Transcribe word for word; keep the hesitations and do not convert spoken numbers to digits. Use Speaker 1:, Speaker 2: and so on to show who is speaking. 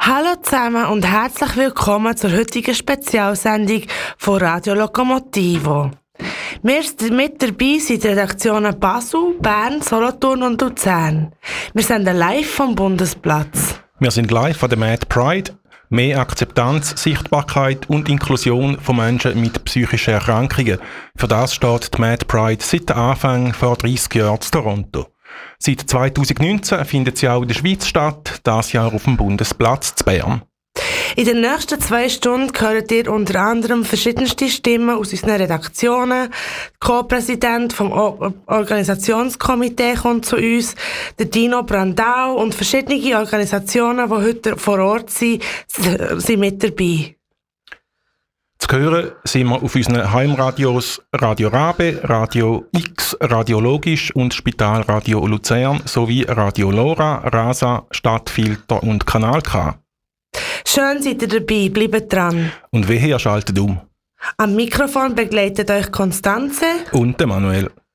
Speaker 1: Hallo zusammen und herzlich willkommen zur heutigen Spezialsendung von Radio Lokomotivo. Wir sind mit dabei sind die Redaktionen Basel, Bern, Solothurn und Luzern. Wir sind live vom Bundesplatz.
Speaker 2: Wir sind live von der Mad Pride. Mehr Akzeptanz, Sichtbarkeit und Inklusion von Menschen mit psychischen Erkrankungen. Für das steht die Mad Pride seit Anfang vor dreissig Jahren in Toronto. Seit zweitausendneunzehn findet sie auch in der Schweiz statt, dieses Jahr auf dem Bundesplatz zu Bern.
Speaker 1: In den nächsten zwei Stunden hört ihr unter anderem verschiedenste Stimmen aus unseren Redaktionen. Der Co-Präsident vom o- Organisationskomitee kommt zu uns, der Dino Brandau und verschiedene Organisationen, die heute vor Ort sind, sind mit dabei.
Speaker 2: Zu hören sind wir auf unseren Heimradios Radio Rabe, Radio X, Radio Logisch und Spitalradio Luzern sowie Radio Lora, Rasa, Stadtfilter und Kanal K.
Speaker 1: Schön seid ihr dabei, bleibt dran.
Speaker 2: Und wehe, ihr schaltet um.
Speaker 1: Am Mikrofon begleitet euch Konstanze
Speaker 2: und der Manuel.